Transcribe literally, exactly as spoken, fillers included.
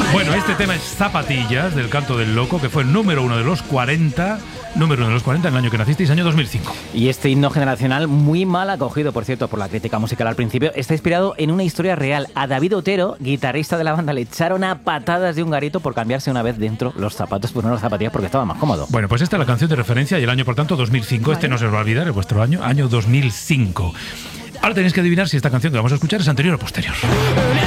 Bueno, este tema es Zapatillas, del Canto del Loco, que fue número uno de los cuarenta, número uno de los cuarenta en el año que nacisteis, año dos mil cinco. Y este himno generacional, muy mal acogido, por cierto, por la crítica musical al principio, está inspirado en una historia real. A David Otero, guitarrista de la banda, le echaron a patadas de un garito por cambiarse una vez dentro los zapatos por unas zapatillas porque estaba más cómodo. Bueno, pues esta es la canción de referencia y el año, por tanto, dos mil cinco. Vale. Este no se os va a olvidar, es vuestro año, año dos mil cinco. Ahora tenéis que adivinar si esta canción que vamos a escuchar es anterior o posterior.